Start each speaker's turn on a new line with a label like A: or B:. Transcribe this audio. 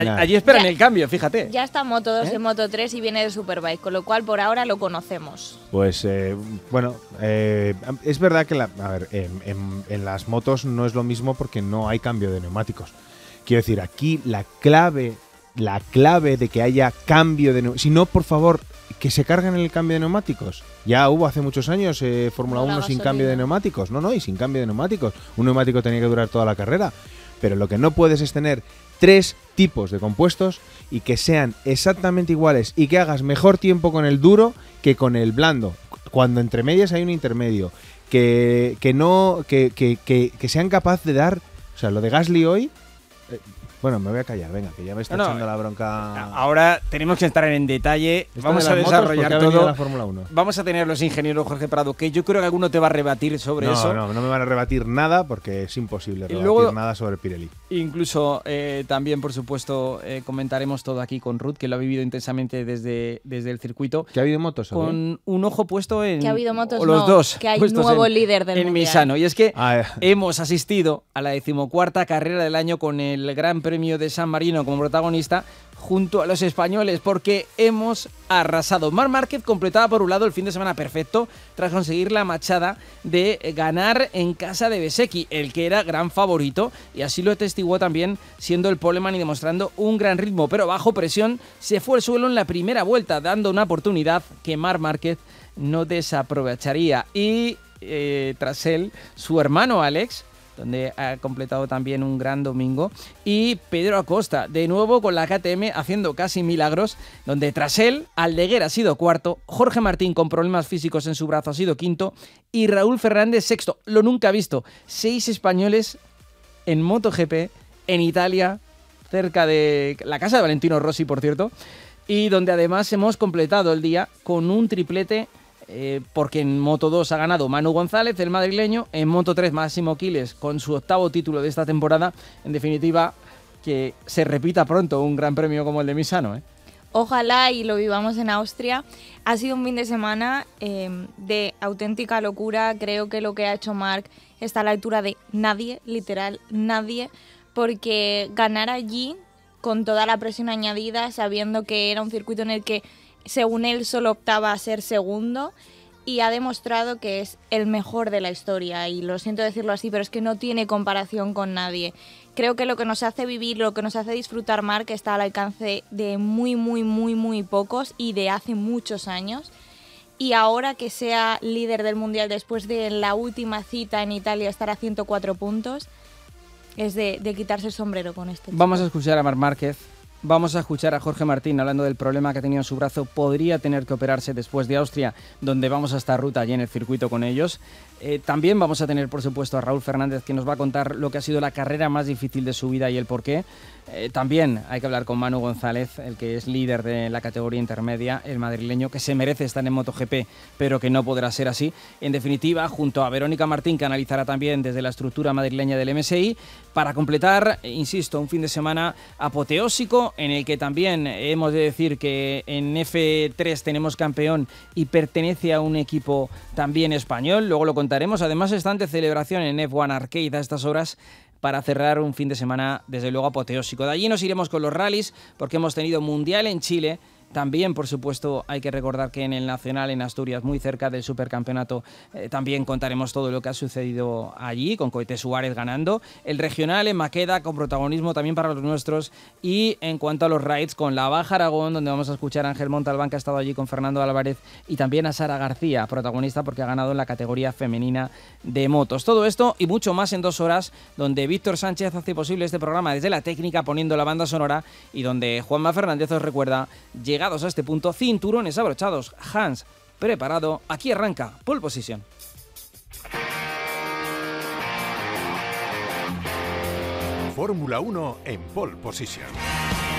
A: Allí esperan el cambio, fíjate.
B: Ya está Moto 2 y Moto 3 y viene de Superbike, con lo cual por ahora lo conocemos.
C: Pues bueno, es verdad que en las motos no es lo mismo porque no hay cambio de neumáticos. Quiero decir, aquí la clave de que haya cambio de neumáticos, si no, por favor, que se carguen el cambio de neumáticos. Ya hubo hace muchos años Fórmula 1 sin cambio de neumáticos. No, y sin cambio de neumáticos. Un neumático tenía que durar toda la carrera. Pero lo que no puedes es tener 3 tipos de compuestos y que sean exactamente iguales y que hagas mejor tiempo con el duro que con el blando. Cuando entre medias hay un intermedio. Que sean capaces de dar... O sea, lo de Gasly hoy... bueno, me voy a callar, venga, que ya me está echando la bronca.
A: Ahora tenemos que entrar en detalle. Vamos a desarrollar todo.
C: La Fórmula 1.
A: Vamos a tener los ingenieros Jorge Prado, que yo creo que alguno te va a rebatir sobre eso.
C: No me van a rebatir nada porque es imposible rebatir nada sobre Pirelli.
A: Incluso también, por supuesto, comentaremos todo aquí con Ruth, que lo ha vivido intensamente desde el circuito.
C: ¿Que ha habido motos?
A: Con un ojo puesto en...
B: Que ha habido motos,
A: los dos.
B: Que hay nuevo líder del mundial.
A: En Misano. Y es que hemos asistido a la 14ª carrera del año con el Gran Premio de San Marino como protagonista junto a los españoles, porque hemos arrasado. Marc Márquez completaba por un lado el fin de semana perfecto tras conseguir la machada de ganar en casa de Bezzecchi, el que era gran favorito, y así lo atestiguó también siendo el poleman y demostrando un gran ritmo, pero bajo presión se fue al suelo en la primera vuelta, dando una oportunidad que Marc Márquez no desaprovecharía. Y tras él, su hermano Alex, donde ha completado también un gran domingo, y Pedro Acosta, de nuevo con la KTM haciendo casi milagros, donde tras él, Aldeguer ha sido cuarto, Jorge Martín con problemas físicos en su brazo ha sido quinto, y Raúl Fernández sexto. Lo nunca visto, 6 españoles en MotoGP, en Italia, cerca de la casa de Valentino Rossi, por cierto, y donde además hemos completado el día con un triplete, porque en Moto 2 ha ganado Manu González, el madrileño, en Moto 3 Máximo Quiles con su 8º título de esta temporada. En definitiva, que se repita pronto un gran premio como el de Misano, ¿eh?
B: Ojalá y lo vivamos en Austria. Ha sido un fin de semana de auténtica locura. Creo que lo que ha hecho Marc está a la altura de nadie, literal nadie, porque ganar allí con toda la presión añadida, sabiendo que era un circuito en el que según él solo optaba a ser segundo, y ha demostrado que es el mejor de la historia, y lo siento decirlo así, pero es que no tiene comparación con nadie. Creo que lo que nos hace vivir, lo que nos hace disfrutar Marc está al alcance de muy pocos y de hace muchos años, y ahora que sea líder del mundial después de la última cita en Italia estar a 104 puntos, es de quitarse el sombrero con este chico.
A: Vamos a escuchar a Marc Márquez. Vamos a escuchar a Jorge Martín hablando del problema que ha tenido en su brazo. Podría tener que operarse después de Austria, donde vamos a estar ruta allí en el circuito con ellos. También vamos a tener, por supuesto, a Raúl Fernández, que nos va a contar lo que ha sido la carrera más difícil de su vida y el porqué. También hay que hablar con Manu González, el que es líder de la categoría intermedia, el madrileño, que se merece estar en MotoGP, pero que no podrá ser así. En definitiva, junto a Verónica Martín, que analizará también desde la estructura madrileña del MSI, para completar, insisto, un fin de semana apoteósico, en el que también hemos de decir que en F3 tenemos campeón y pertenece a un equipo también español. Luego lo contaremos. Además, están de celebración en F1 Arcade a estas horas, para cerrar un fin de semana, desde luego, apoteósico. De allí nos iremos con los rallies, porque hemos tenido Mundial en Chile. También, por supuesto, hay que recordar que en el Nacional, en Asturias, muy cerca del Supercampeonato, también contaremos todo lo que ha sucedido allí, con Coete Suárez ganando. El Regional en Maqueda, con protagonismo también para los nuestros. Y en cuanto a los rides, con la Baja Aragón, donde vamos a escuchar a Ángel Montalbán, que ha estado allí con Fernando Álvarez, y también a Sara García, protagonista porque ha ganado en la categoría femenina de motos. Todo esto y mucho más en 2 horas, donde Víctor Sánchez hace posible este programa desde la técnica, poniendo la banda sonora, y donde Juanma Fernández os recuerda, llegados a este punto, cinturones abrochados, Hans preparado, aquí arranca Pole Position.
D: Fórmula 1 en Pole Position.